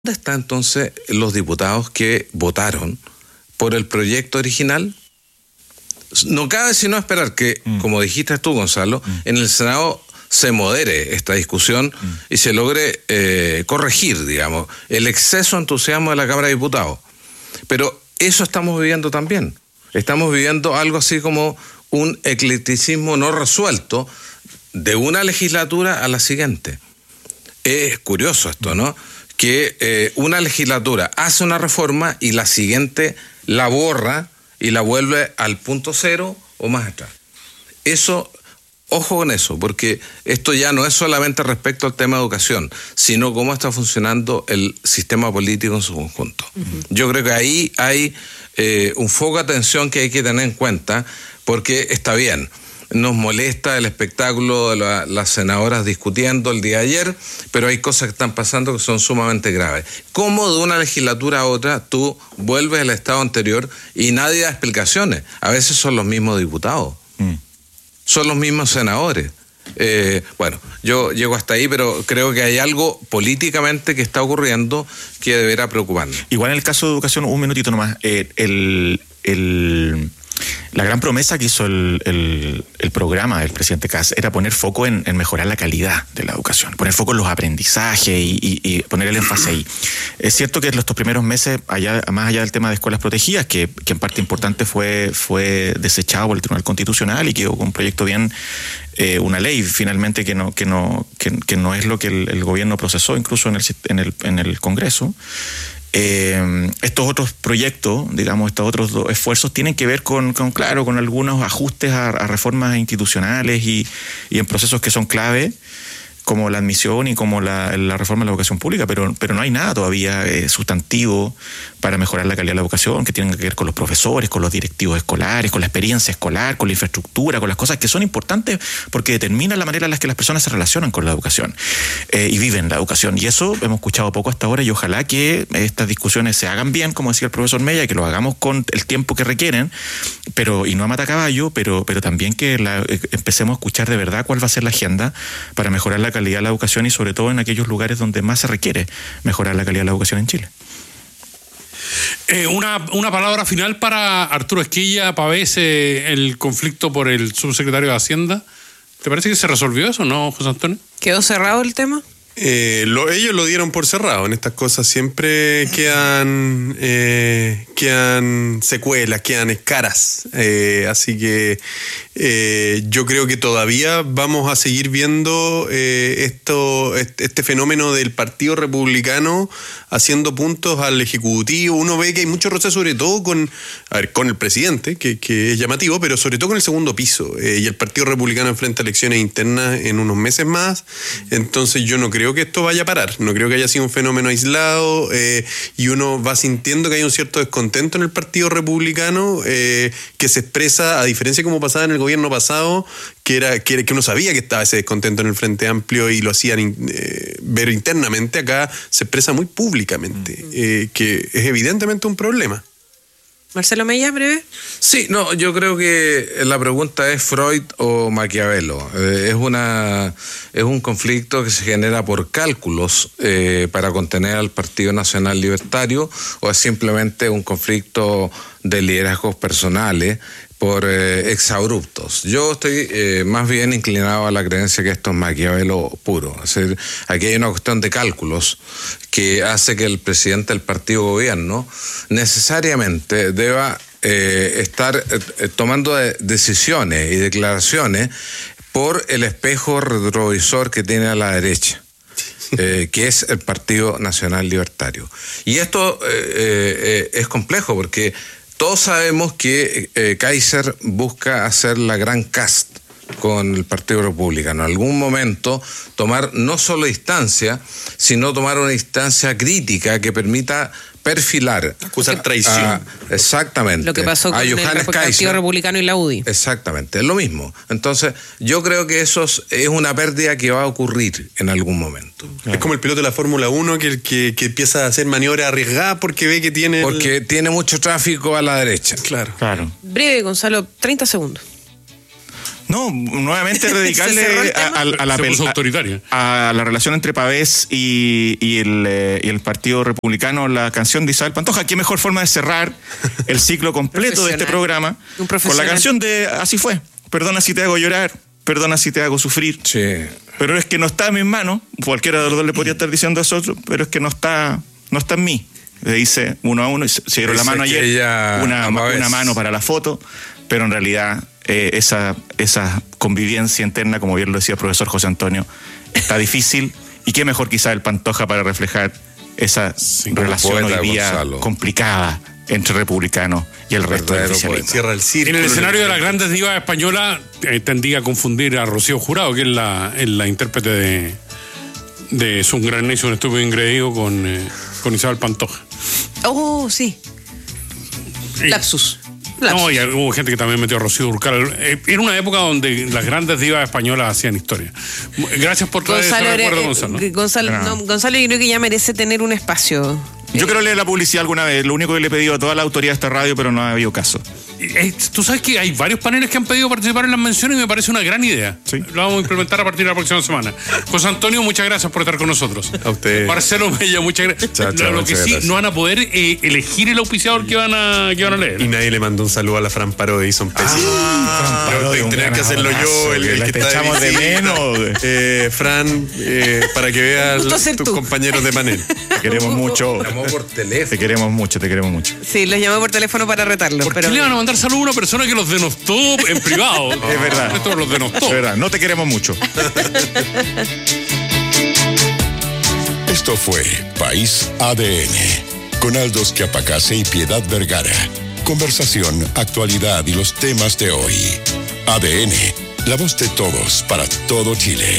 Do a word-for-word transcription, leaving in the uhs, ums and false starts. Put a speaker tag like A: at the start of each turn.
A: ¿Dónde están entonces los diputados que votaron por el proyecto original? No cabe sino esperar que, mm. como dijiste tú, Gonzalo, mm. en el Senado se modere esta discusión mm. y se logre eh, corregir, digamos, el exceso de entusiasmo de la Cámara de Diputados. Pero eso estamos viviendo también. Estamos viviendo algo así como un eclecticismo no resuelto de una legislatura a la siguiente. Es curioso esto, ¿no? Que eh, una legislatura hace una reforma y la siguiente la borra y la vuelve al punto cero o más atrás. Eso, ojo con eso, porque esto ya no es solamente respecto al tema de educación, sino cómo está funcionando el sistema político en su conjunto. Uh-huh. Yo creo que ahí hay eh, un foco de atención que hay que tener en cuenta, porque está bien. Nos molesta el espectáculo de la, las senadoras discutiendo el día de ayer, pero hay cosas que están pasando que son sumamente graves. ¿Cómo de una legislatura a otra tú vuelves al estado anterior y nadie da explicaciones? A veces son los mismos diputados, mm. son los mismos senadores. Eh, bueno, yo llego hasta ahí, pero creo que hay algo políticamente que está ocurriendo que deberá preocuparnos.
B: Igual en el caso de educación, un minutito nomás, eh, el... el... La gran promesa que hizo el, el, el programa del presidente Kast era poner foco en, en mejorar la calidad de la educación, poner foco en los aprendizajes y, y, y poner el énfasis ahí. Es cierto que en estos primeros meses, allá, más allá del tema de escuelas protegidas, que, que en parte importante fue, fue desechado por el Tribunal Constitucional y quedó con un proyecto bien, eh, una ley finalmente que no, que no, que, que no es lo que el, el gobierno procesó incluso en el, en el, en el Congreso. Eh, estos otros proyectos, digamos, estos otros dos esfuerzos tienen que ver con, con claro, con algunos ajustes a, a reformas institucionales y, y en procesos que son clave, como la admisión y como la, la reforma de la educación pública, pero, pero no hay nada todavía eh, sustantivo para mejorar la calidad de la educación, que tienen que ver con los profesores, con los directivos escolares, con la experiencia escolar, con la infraestructura, con las cosas que son importantes porque determinan la manera en la que las personas se relacionan con la educación eh, y viven la educación. Y eso hemos escuchado poco hasta ahora y ojalá que estas discusiones se hagan bien, como decía el profesor Mella, que lo hagamos con el tiempo que requieren, pero y no a matacaballo, pero, pero también que la, eh, empecemos a escuchar de verdad cuál va a ser la agenda para mejorar la calidad de la educación y sobre todo en aquellos lugares donde más se requiere mejorar la calidad de la educación en Chile.
C: Eh, una, una palabra final para Arturo Esquilla Pavés, eh, el conflicto por el subsecretario de Hacienda. ¿Te parece que se resolvió eso, no, José Antonio?
D: ¿Quedó cerrado el tema?
E: Eh, lo, ellos lo dieron por cerrado. En estas cosas siempre quedan eh, quedan secuelas, quedan escaras. Eh, así que eh, yo creo que todavía vamos a seguir viendo eh, esto, este fenómeno del Partido Republicano haciendo puntos al Ejecutivo. Uno ve que hay mucho roce, sobre todo con, a ver, con el presidente, que, que es llamativo, pero sobre todo con el segundo piso. Eh, y el Partido Republicano enfrenta elecciones internas en unos meses más. Entonces yo no creo creo que esto vaya a parar, no creo que haya sido un fenómeno aislado eh, y uno va sintiendo que hay un cierto descontento en el Partido Republicano eh, que se expresa, a diferencia de como pasaba en el gobierno pasado, que era que, que uno sabía que estaba ese descontento en el Frente Amplio y lo hacían eh, ver internamente. Acá se expresa muy públicamente, eh, que es evidentemente un problema.
D: Marcelo Mella, breve.
A: Sí, no, yo creo que la pregunta es Freud o Maquiavelo. Eh, es una es un conflicto que se genera por cálculos eh, para contener al Partido Nacional Libertario, o es simplemente un conflicto de liderazgos personales por eh, exabruptos. Yo estoy eh, más bien inclinado a la creencia que esto es Maquiavelo puro. Es decir, aquí hay una cuestión de cálculos que hace que el presidente del partido gobierno necesariamente deba eh, estar eh, tomando de decisiones y declaraciones por el espejo retrovisor que tiene a la derecha. Eh, que es el Partido Nacional Libertario. Y esto eh, eh, es complejo porque todos sabemos que eh, Kaiser busca hacer la gran cast con el Partido Republicano. En algún momento tomar no solo distancia, sino tomar una distancia crítica que permita perfilar.
E: Acusar traición.
A: A, exactamente.
D: Lo que pasó con el Partido Republicano y la U D I.
A: Exactamente, es lo mismo. Entonces, yo creo que eso es una pérdida que va a ocurrir en algún momento.
E: Es como el piloto de la Fórmula uno que, que, que empieza a hacer maniobras arriesgadas porque ve que tiene...
A: Porque
E: el...
A: tiene mucho tráfico a la derecha.
E: Claro.
B: Claro.
D: Breve, Gonzalo, treinta segundos.
B: No, nuevamente dedicarle a, a, a, la, a, a la relación entre Pavés y, y, el, eh, y el Partido Republicano la canción de Isabel Pantoja. Qué mejor forma de cerrar el ciclo completo de este programa con la canción de Así fue. Perdona si te hago llorar, perdona si te hago sufrir.
A: Sí.
B: Pero es que no está en mis manos. Cualquiera de los dos le podría estar diciendo a nosotros, pero es que no está, no está en mí. Le dice uno a uno, se dieron la mano ayer, una, una mano para la foto, pero en realidad eh, esa, esa convivencia interna, como bien lo decía el profesor José Antonio, está difícil, y qué mejor quizá el Pantoja para reflejar esa sí, relación hoy día Gonzalo. complicada entre republicanos y el resto del oficialismo.
E: Cierra el círculo.
C: En el escenario de las grandes divas españolas eh, tendía a confundir a Rocío Jurado, que es la, es la intérprete de, de Es un gran necio, un estúpido ingreído con, eh, con Isabel Pantoja.
D: Oh, sí. Lapsus. Lapsus.
C: No, y hubo gente que también metió a Rocío Dúrcal. Era una época donde las grandes divas españolas hacían historia. Gracias por traer ese recuerdo, Gonzalo.
D: Gonzalo, no, Gonzalo, yo creo que ya merece tener un espacio.
B: Yo quiero leer la publicidad alguna vez. Lo único que le he pedido a toda la autoridad de esta radio, pero no ha habido caso.
C: Eh, Tú sabes que hay varios paneles que han pedido participar en las menciones y me parece una gran idea.
B: Sí.
C: Lo vamos a implementar a partir de la próxima semana. José Antonio, muchas gracias por estar con nosotros.
E: A usted.
C: Marcelo Mella, muchas gracias.
E: Chao, chao,
C: Lo que sí,
E: gracias.
C: no van a poder eh, elegir el auspiciador que van a, que van a leer.
E: Y nadie le mandó un saludo a la Fran Parodi, son pésimos.
B: Ah,
E: Yo tengo que tener que hacerlo yo, el, el que está
B: echamos de menos.
E: Eh, Fran, eh, para que veas tus
D: tú.
E: compañeros de panel.
B: Te queremos mucho.
A: Llamó por teléfono.
B: Te queremos mucho, te queremos mucho.
D: Sí, los llamé por teléfono para retarlos.
C: ¿Por
D: pero...
C: qué le van a mandar saludo a una persona que los denostó en privado?
B: Es verdad.
C: Esto los denostó.
B: Es verdad, no te queremos mucho.
F: Esto fue País A D N, con Aldo Schiapacase y Piedad Vergara. Conversación, actualidad y los temas de hoy. A D N, la voz de todos para todo Chile.